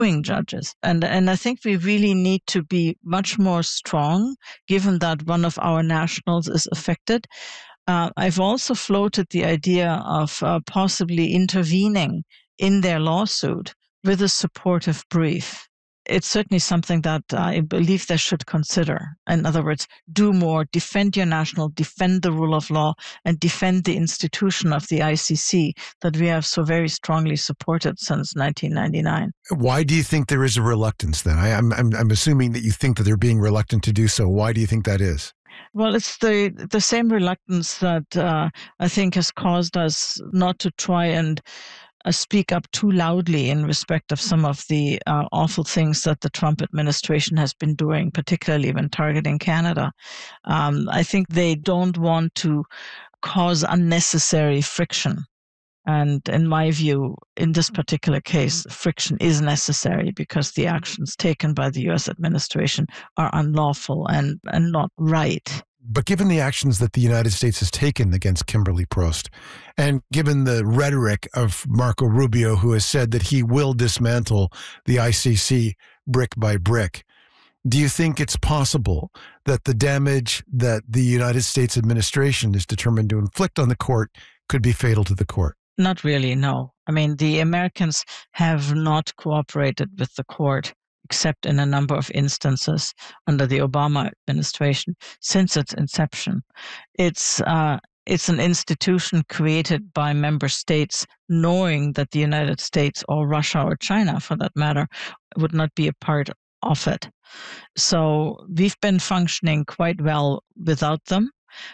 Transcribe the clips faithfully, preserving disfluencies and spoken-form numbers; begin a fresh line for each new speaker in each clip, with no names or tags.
suing judges. And, and I think we really need to be much more strong, given that one of our nationals is affected. Uh, I've also floated the idea of uh, possibly intervening in their lawsuit with a supportive brief. It's certainly something that I believe they should consider. In other words, do more, defend your national, defend the rule of law, and defend the institution of the I C C that we have so very strongly supported since nineteen ninety-nine.
Why do you think there is a reluctance then? I, I'm, I'm, I'm assuming that you think that they're being reluctant to do so. Why do you think that is?
Well, it's the, the same reluctance that uh, I think has caused us not to try and Uh, speak up too loudly in respect of some of the uh, awful things that the Trump administration has been doing, particularly when targeting Canada. Um, I think they don't want to cause unnecessary friction. And in my view, in this particular case, friction is necessary because the actions taken by the U S administration are unlawful and, and not right.
But given the actions that the United States has taken against Kimberly Prost, and given the rhetoric of Marco Rubio, who has said that he will dismantle the I C C brick by brick, do you think it's possible that the damage that the United States administration is determined to inflict on the court could be fatal to the court?
Not really, no. I mean, the Americans have not cooperated with the court, except in a number of instances under the Obama administration, since its inception. It's uh, it's an institution created by member states knowing that the United States or Russia or China, for that matter, would not be a part of it. So we've been functioning quite well without them.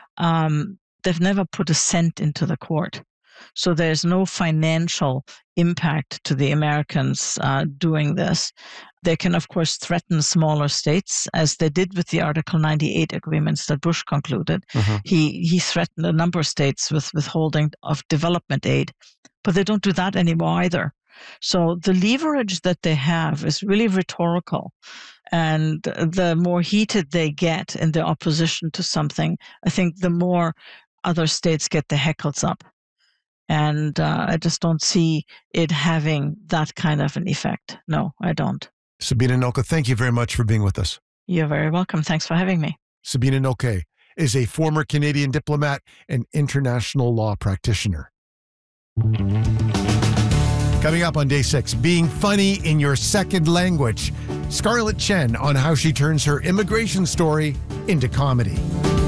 Um, they've never put a cent into the court. So there's no financial impact to the Americans uh, doing this. They can, of course, threaten smaller states, as they did with the Article ninety-eight agreements that Bush concluded. Uh-huh. He he threatened a number of states with withholding of development aid, but they don't do that anymore either. So the leverage that they have is really rhetorical. And the more heated they get in their opposition to something, I think the more other states get the heckles up. And uh, I just don't see it having that kind of an effect. No, I don't.
Sabina Noka, thank you very much for being with us.
You're very welcome. Thanks for having me.
Sabina Noka is a former Canadian diplomat and international law practitioner. Coming up on day six, being funny in your second language. Scarlett Chen on how she turns her immigration story into comedy.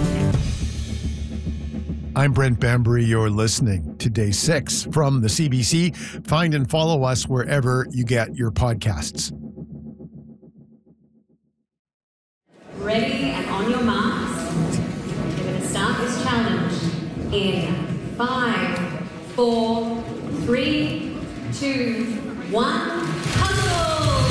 I'm Brent Bambury. You're listening to Day six from the C B C. Find and follow us wherever you get your podcasts.
Ready and on your marks. We're going to start this challenge in five, four, three, two, one. Puzzle!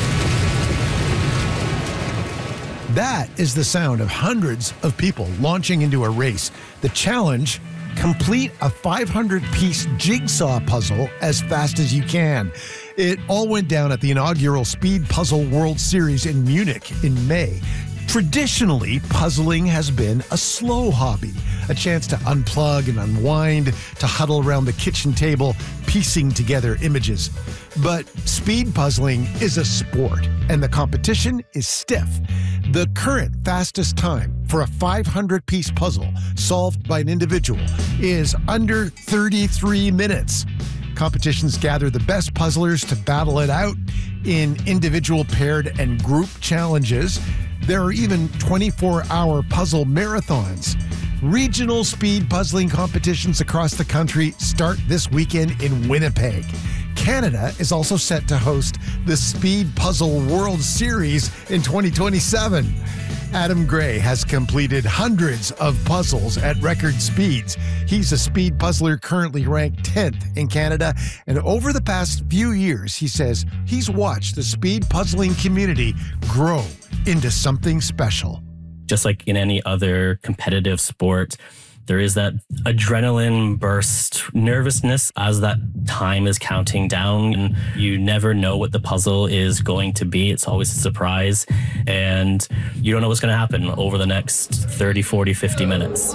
That is the sound of hundreds of people launching into a race. The challenge, complete a five hundred piece jigsaw puzzle as fast as you can. It all went down at the inaugural Speed Puzzle World Series in Munich in May. Traditionally, puzzling has been a slow hobby, a chance to unplug and unwind, to huddle around the kitchen table, piecing together images. But speed puzzling is a sport, and the competition is stiff. The current fastest time for a five hundred piece puzzle solved by an individual is under thirty-three minutes. Competitions gather the best puzzlers to battle it out in individual, paired, and group challenges. There are even twenty-four hour puzzle marathons. Regional speed puzzling competitions across the country start this weekend in Winnipeg. Canada is also set to host the Speed Puzzle World Series in twenty twenty-seven. Adam Gray has completed hundreds of puzzles at record speeds. He's a speed puzzler currently ranked tenth in Canada, and over the past few years, he says he's watched the speed puzzling community grow into something special.
Just like in any other competitive sport, there is that adrenaline burst nervousness as that time is counting down, and you never know what the puzzle is going to be. It's always a surprise, and you don't know what's going to happen over the next thirty, forty, fifty minutes.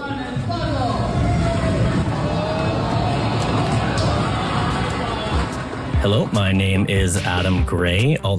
Hello, my name is Adam Gray,